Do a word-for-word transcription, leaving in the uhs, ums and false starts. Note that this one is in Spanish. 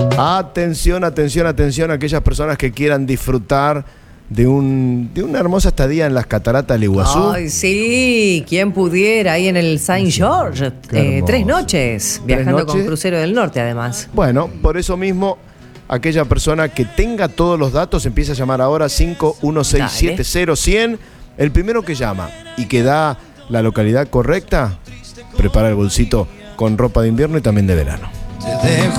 Atención, atención, atención a aquellas personas que quieran disfrutar de, un, de una hermosa estadía en las cataratas del Iguazú. Ay, sí, quién pudiera, ahí en el Saint George. Eh, tres noches, viajando noches. con Crucero del Norte, además. Bueno, por eso mismo, aquella persona que tenga todos los datos empieza a llamar ahora cinco uno seis siete cero cien. El primero que llama y que da la localidad correcta, prepara el bolsito con ropa de invierno y también de verano. Te dejo